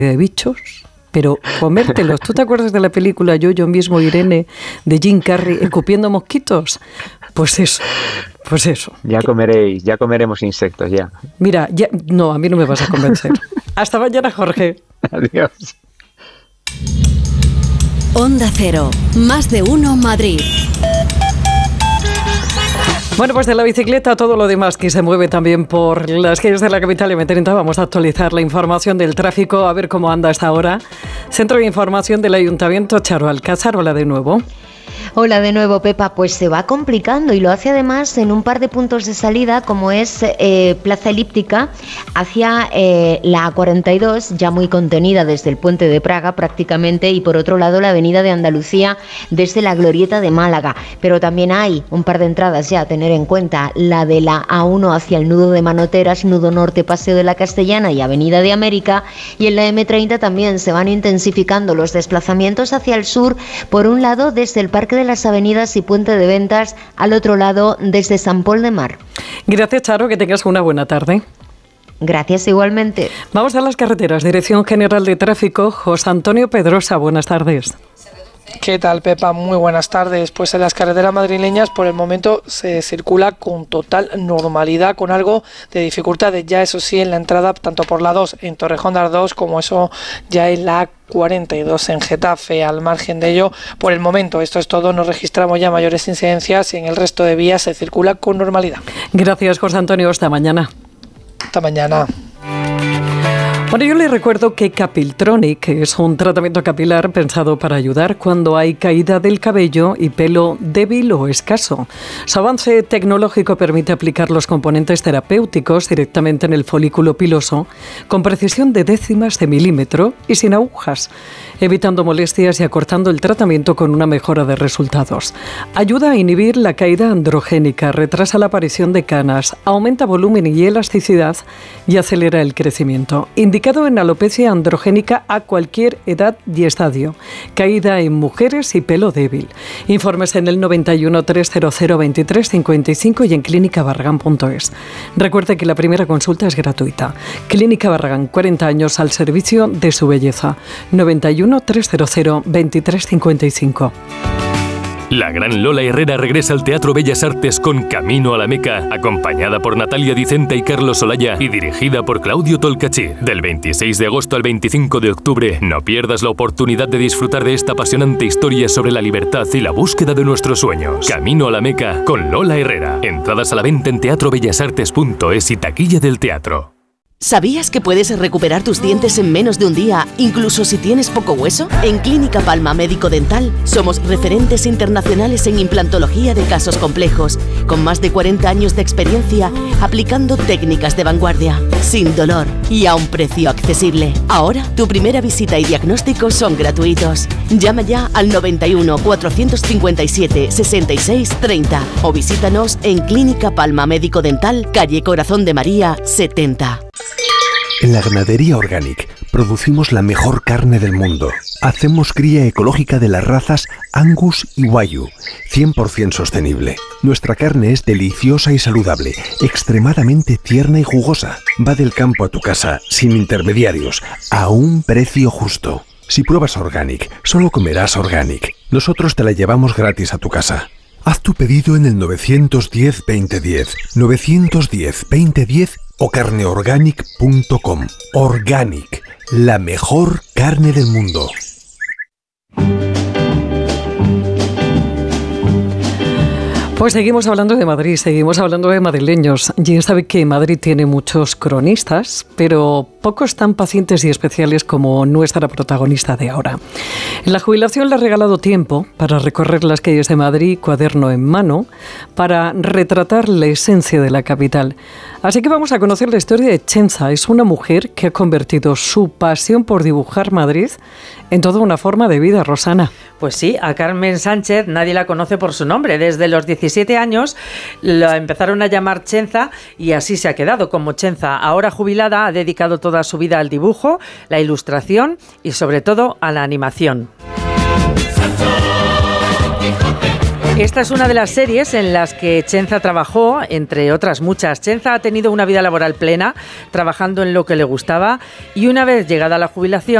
de bichos, pero comértelos. ¿Tú te acuerdas de la película Yo mismo, Irene, de Jim Carrey, escupiendo mosquitos? Pues eso. Ya comeremos insectos, ya. Mira, no, a mí no me vas a convencer. Hasta mañana, Jorge. Adiós. Onda Cero, más de uno Madrid. Bueno, pues de la bicicleta a todo lo demás que se mueve también por las calles de la capital M30. Vamos a actualizar la información del tráfico, a ver cómo anda hasta ahora. Centro de Información del Ayuntamiento, Charo Alcázar, hola de nuevo. Hola de nuevo, Pepa. Pues se va complicando y lo hace además en un par de puntos de salida, como es Plaza Elíptica hacia la A42, ya muy contenida desde el Puente de Praga prácticamente, y por otro lado la Avenida de Andalucía desde la Glorieta de Málaga. Pero también hay un par de entradas ya a tener en cuenta, la de la A1 hacia el nudo de Manoteras, nudo norte, Paseo de la Castellana y Avenida de América, y en la M30 también se van intensificando los desplazamientos hacia el sur, por un lado desde el Parque de las Avenidas y Puente de Ventas, al otro lado desde San Pol de Mar. Gracias, Charo, que tengas una buena tarde. Gracias, igualmente. Vamos a las carreteras. Dirección General de Tráfico, José Antonio Pedrosa, buenas tardes. ¿Qué tal, Pepa? Muy buenas tardes. Pues en las carreteras madrileñas por el momento se circula con total normalidad, con algo de dificultades ya, eso sí, en la entrada tanto por la 2 en Torrejón de Ardoz como eso ya en la 42 en Getafe. Al margen de ello, por el momento esto es todo, no registramos ya mayores incidencias y en el resto de vías se circula con normalidad. Gracias, José Antonio, hasta mañana. Hasta mañana. Bueno, yo les recuerdo que Capiltronic es un tratamiento capilar pensado para ayudar cuando hay caída del cabello y pelo débil o escaso. Su avance tecnológico permite aplicar los componentes terapéuticos directamente en el folículo piloso con precisión de décimas de milímetro y sin agujas, evitando molestias y acortando el tratamiento con una mejora de resultados. Ayuda a inhibir la caída androgénica, retrasa la aparición de canas, aumenta volumen y elasticidad y acelera el crecimiento. Indicado en alopecia androgénica a cualquier edad y estadio. Caída en mujeres y pelo débil. Informes en el 91 300 23 55 y en clínicabarragán.es. Recuerde que la primera consulta es gratuita. Clínica Barragán, 40 años al servicio de su belleza. 91 300 23 55. La gran Lola Herrera regresa al Teatro Bellas Artes con Camino a la Meca, acompañada por Natalia Dicenta y Carlos Olaya y dirigida por Claudio Tolcachir. Del 26 de agosto al 25 de octubre, no pierdas la oportunidad de disfrutar de esta apasionante historia sobre la libertad y la búsqueda de nuestros sueños. Camino a la Meca con Lola Herrera. Entradas a la venta en teatrobellasartes.es y taquilla del teatro. ¿Sabías que puedes recuperar tus dientes en menos de un día, incluso si tienes poco hueso? En Clínica Palma Médico Dental somos referentes internacionales en implantología de casos complejos, con más de 40 años de experiencia aplicando técnicas de vanguardia, sin dolor y a un precio accesible. Ahora, tu primera visita y diagnóstico son gratuitos. Llama ya al 91 457 66 30 o visítanos en Clínica Palma Médico Dental, calle Corazón de María 70. En la Ganadería Organic producimos la mejor carne del mundo. Hacemos cría ecológica de las razas Angus y Wagyu, 100% sostenible. Nuestra carne es deliciosa y saludable, extremadamente tierna y jugosa. Va del campo a tu casa, sin intermediarios, a un precio justo. Si pruebas Organic, solo comerás Organic. Nosotros te la llevamos gratis a tu casa. Haz tu pedido en el 910-2010, 910-2010 o carneorganic.com. Organic, la mejor carne del mundo. Pues seguimos hablando de Madrid, seguimos hablando de madrileños. Ya sabe que Madrid tiene muchos cronistas, pero pocos tan pacientes y especiales como nuestra protagonista de ahora. En la jubilación le ha regalado tiempo para recorrer las calles de Madrid, cuaderno en mano, para retratar la esencia de la capital. Así que vamos a conocer la historia de Chenza. Es una mujer que ha convertido su pasión por dibujar Madrid en toda una forma de vida, Rosana. Pues sí, a Carmen Sánchez nadie la conoce por su nombre. Desde los 17 años la empezaron a llamar Chenza y así se ha quedado como Chenza. Ahora jubilada, ha dedicado toda su vida al dibujo, la ilustración y sobre todo a la animación. Esta es una de las series en las que Chenza trabajó, entre otras muchas. Chenza ha tenido una vida laboral plena, trabajando en lo que le gustaba, y una vez llegada la jubilación,